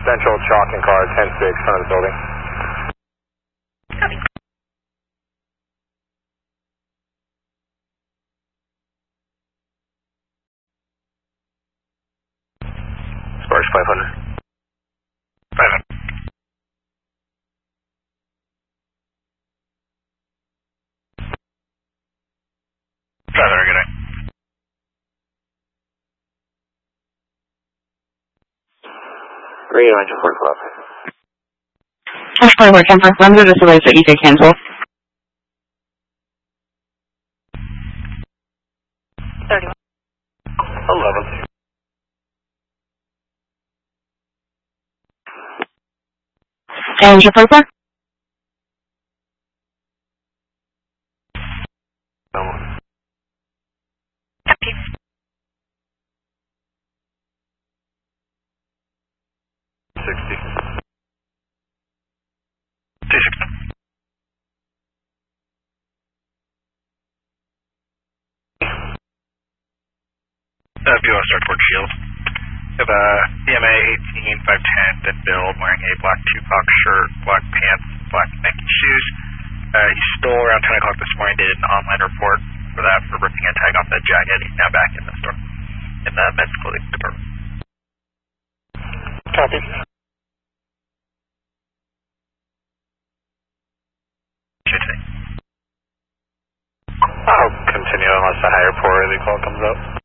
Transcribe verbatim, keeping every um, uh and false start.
Central Chalk and car ten six, front of the building. Copy. Sparks five hundred. five hundred. five hundred, good night. Green on your Club. Push forward, Kemper. Lambda to surveys at E J cancel. thirty-one. eleven. And your paper? Um, Copy. sixty. two sixty. Uh, B O S Starport Shield. We have a B M A eighteen five ten, then build, wearing a black two-pock shirt, black pants, black Nike shoes. Uh, he stole around ten o'clock this morning, did an online report for that, for ripping a tag off that jacket. He's now back in the store, in the men's clothing department. Copy. Should say. I'll continue unless a higher priority call comes up.